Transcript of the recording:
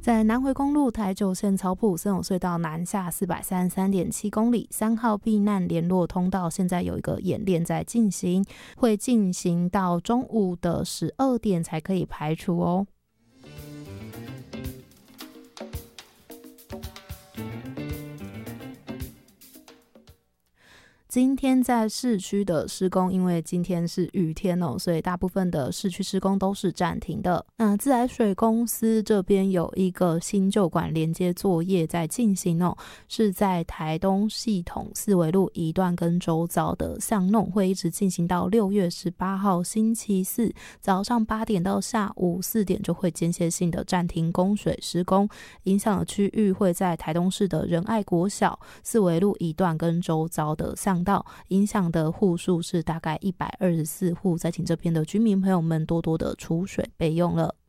在南回公路台九线草埔森永隧道南下 433.7 公里3号避难联络通道，现在有一个演练在进行，会进行到中午的12点才可以排除哦。今天在市区的施工，因为今天是雨天哦，所以大部分的市区施工都是暂停的。那自来水公司这边有一个新旧管连接作业在进行哦，是在台东系统四维路一段跟周遭的巷弄，会一直进行到6月18号星期四早上8点到下午4点，就会间歇性的暂停供水施工。影响的区域会在台东市的仁爱国小、四维路一段跟周遭的巷道，影响的户数是大概124户，再请这边的居民朋友们多多的出水备用了。